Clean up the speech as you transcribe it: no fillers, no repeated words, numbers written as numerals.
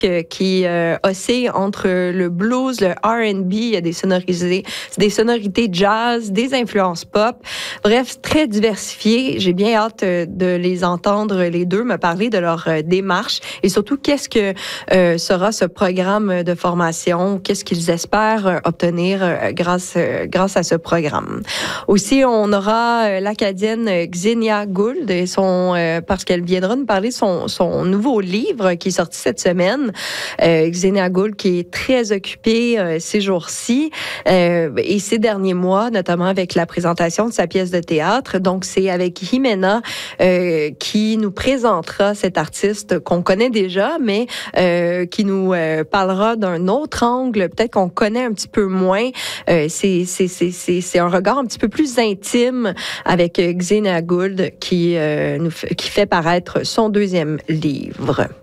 qui oscille entre le blues, le R&B, il y a des sonorités jazz, des influences pop. Bref, très diversifié. J'ai bien hâte de les entendre, les deux, me parler de leur démarche et surtout qu'est-ce que sera ce programme de formation, qu'est-ce qu'ils espèrent obtenir grâce à ce programme. Aussi, on aura l'Acadienne Xenia Gould et parce qu'elle viendra nous parler de son nouveau livre qui est sorti cette semaine. Xenia Gould qui est très occupée ces jours-ci et ces derniers mois, notamment avec la présentation de sa pièce de théâtre. Donc, c'est avec Jimena qui nous présentera cet artiste qu'on connaît déjà, mais qui nous parlera d'un autre angle, peut-être qu'on connaît un petit peu moins. C'est un regard un petit peu plus intime avec Xenia Gould qui fait paraître son deuxième livre.